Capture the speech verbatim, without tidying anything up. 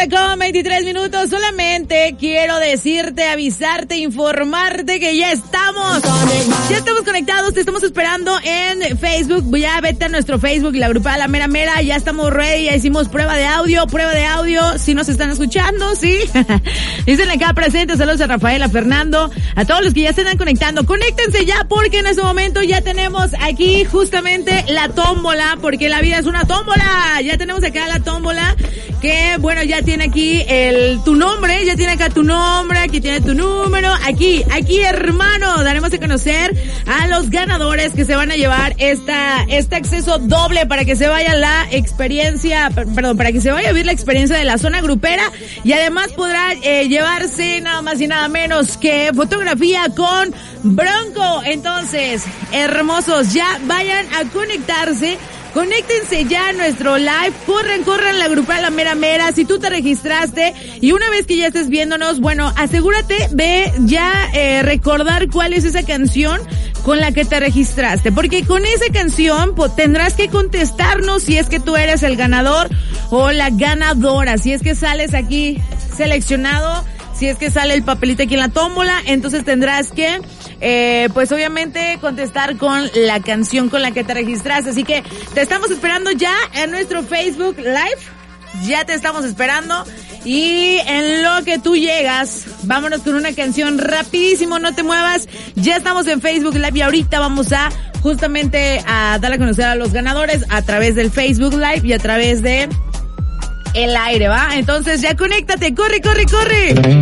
tarde con veintitrés minutos. Solamente quiero decirte, avisarte, informarte que ya estamos. Ya estamos conectados, te estamos esperando en Facebook. Ya vete a nuestro Facebook, la Grupada La Mera Mera. Ya estamos ready, ya hicimos prueba de audio, prueba de audio. Si nos están escuchando, sí. Dicen acá presentes, saludos a Rafael, a Fernando, a todos los que ya se están conectando. Conéctense ya porque en este momento ya tenemos aquí justamente la tómbola, porque la vida es una tómbola. Ya tenemos acá la tómbola que, bueno, ya tiene aquí el tu nombre, ya tiene acá tu nombre, aquí tiene tu número, aquí, aquí hermano, daremos a conocer a los ganadores que se van a llevar esta, este acceso doble para que se vaya la experiencia, perdón, para que se vaya a vivir la experiencia de la zona grupera y además podrá eh, llevarse nada más y nada menos que fotografía con Bronco. Entonces, hermosos, ya vayan a conectarse. Conéctense ya a nuestro live, corran, corran la Grupada La Mera Mera, si tú te registraste y una vez que ya estés viéndonos, bueno, asegúrate de ya eh, recordar cuál es esa canción con la que te registraste, porque con esa canción pues, tendrás que contestarnos si es que tú eres el ganador o la ganadora, si es que sales aquí seleccionado, si es que sale el papelito aquí en la tómbola, entonces tendrás que Eh, pues obviamente contestar con la canción con la que te registraste. Así que te estamos esperando ya en nuestro Facebook Live. Ya te estamos esperando. Y en lo que tú llegas, vámonos con una canción rapidísimo, no te muevas. Ya estamos en Facebook Live y ahorita vamos a justamente a dar a conocer a los ganadores a través del Facebook Live y a través de el aire, ¿va? Entonces ya conéctate, corre, corre, corre.